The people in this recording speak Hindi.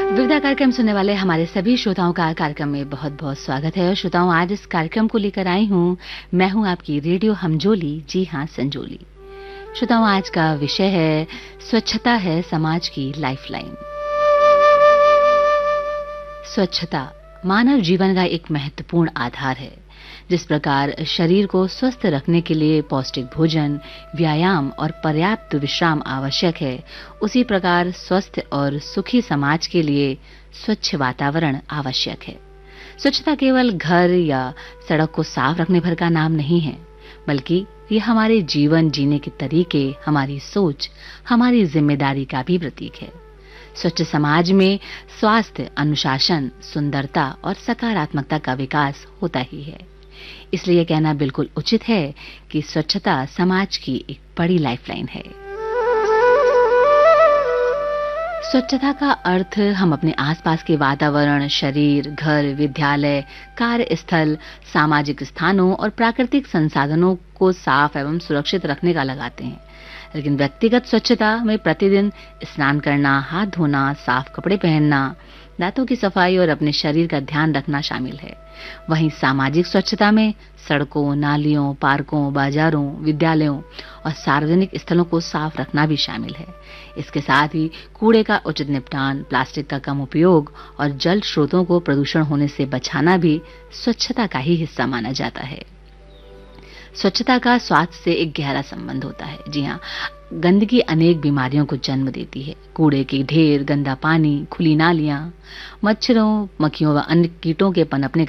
विविधा कार्यक्रम सुनने वाले हमारे सभी श्रोताओं का कार्यक्रम में बहुत बहुत स्वागत है। और श्रोताओं, आज इस कार्यक्रम को लेकर आई हूँ, मैं हूँ आपकी रेडियो हमजोली, जी हाँ संजोली। श्रोताओं, आज का विषय है स्वच्छता है समाज की लाइफलाइन। स्वच्छता मानव जीवन का एक महत्वपूर्ण आधार है। जिस प्रकार शरीर को स्वस्थ रखने के लिए पौष्टिक भोजन, व्यायाम और पर्याप्त विश्राम आवश्यक है, उसी प्रकार स्वस्थ और सुखी समाज के लिए स्वच्छ वातावरण आवश्यक है। स्वच्छता केवल घर या सड़क को साफ रखने भर का नाम नहीं है, बल्कि ये हमारे जीवन जीने के तरीके, हमारी सोच, हमारी जिम्मेदारी का भी प्रतीक है। स्वच्छ समाज में स्वास्थ्य, अनुशासन, सुंदरता और सकारात्मकता का विकास होता ही है। इसलिए कहना बिल्कुल उचित है कि स्वच्छता समाज की एक बड़ी लाइफलाइन है। स्वच्छता का अर्थ हम अपने आसपास के वातावरण, शरीर, घर, विद्यालय, कार्यस्थल, सामाजिक स्थानों और प्राकृतिक संसाधनों को साफ एवं सुरक्षित रखने का लगाते हैं। लेकिन व्यक्तिगत स्वच्छता में प्रतिदिन स्नान करना, हाथ धोना, साफ कपड़े पहनना, दांतों की सफाई और अपने शरीर का ध्यान रखना शामिल है। वहीं सामाजिक स्वच्छता में सड़कों, नालियों, पार्कों, बाजारों, विद्यालयों और सार्वजनिक स्थलों को साफ रखना भी शामिल है। इसके साथ ही कूड़े का उचित निपटान, प्लास्टिक का कम उपयोग और जल स्रोतों को प्रदूषण होने से बचाना भी स्वच्छता का ही हिस्सा माना जाता है। स्वच्छता का स्वास्थ्य से एक गहरा संबंध होता है। जी हाँ, गंदगी अनेक बीमारियों को जन्म देती है। कूड़े के ढेर, गंदा पानी, खुली नालियां, मच्छरों, मक्खियों व अन्य कीटों के पनपने